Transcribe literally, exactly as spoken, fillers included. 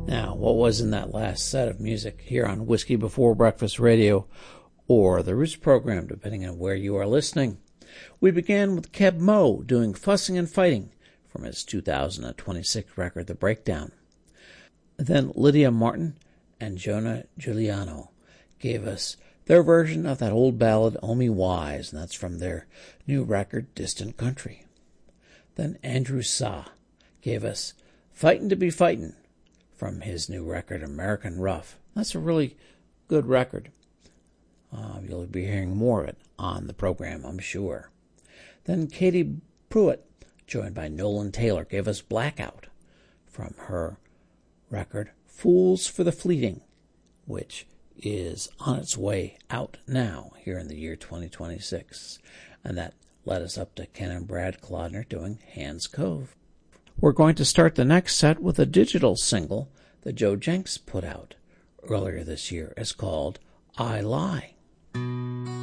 Now, what was in that last set of music here on Whiskey Before Breakfast Radio, or the Roots program, depending on where you are listening? We began with Keb Mo doing Fussing and Fighting from his two thousand twenty-six record, The Breakdown. Then Lydia Martin and Jonah Giuliano gave us their version of that old ballad, Oh Me Wise, and that's from their new record, Distant Country. Then Andrew Sa gave us Fightin' to Be Fightin' from his new record, American Rough. That's a really good record. Uh, you'll be hearing more of it on the program, I'm sure. Then Katie Pruitt, joined by Nolan Taylor, gave us Blackout from her record, Fools for the Fleeting, which is on its way out now here in the year twenty twenty-six. And that led us up to Ken and Brad Clodner doing Hands Cove. We're going to start the next set with a digital single that Joe Jenks put out earlier this year. It's called I Lie.